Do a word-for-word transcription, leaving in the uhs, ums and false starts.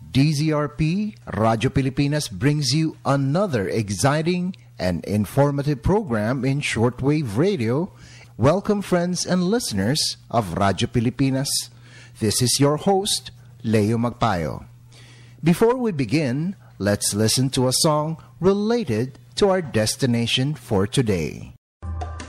D Z R P, Radyo Pilipinas brings you another exciting and informative program in shortwave radio. Welcome, friends and listeners of Radyo Pilipinas. This is your host, Leo Magpayo. Before we begin, let's listen to a song related to our destination for today.